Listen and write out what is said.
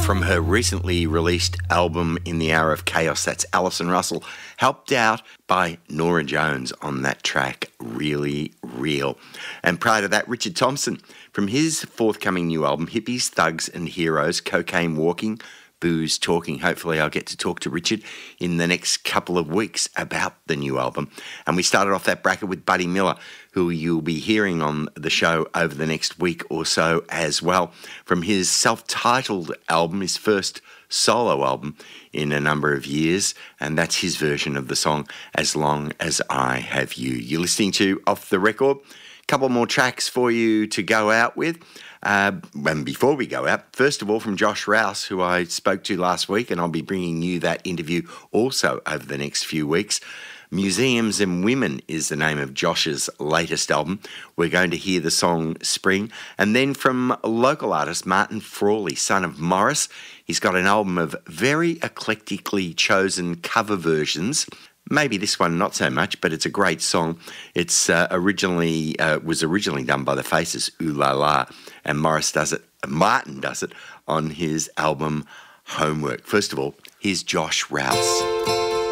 From her recently released album In the Hour of Chaos, that's Alison Russell, helped out by Norah Jones on that track, Really Real. And prior to that, Richard Thompson, from his forthcoming new album, Hippies, Thugs and Heroes, Cocaine Walking, Booze Talking. Hopefully I'll get to talk to Richard in the next couple of weeks about the new album. And we started off that bracket with Buddy Miller, who you'll be hearing on the show over the next week or so as well, from his self-titled album, his first solo album in a number of years, and that's his version of the song As Long As I Have You. You're listening to Off the Record. A couple more tracks for you to go out with. And before we go out, first of all, from Josh Rouse, who I spoke to last week, and I'll be bringing you that interview also over the next few weeks. Museums and Women is the name of Josh's latest album. We're going to hear the song Spring. And then from local artist Martin Frawley, son of Morris, he's got an album of very eclectically chosen cover versions. Maybe this one not so much, but it's a great song. It's was originally done by the Faces, Ooh La La, and Martin does it on his album Homework. First of all, here's Josh Rouse.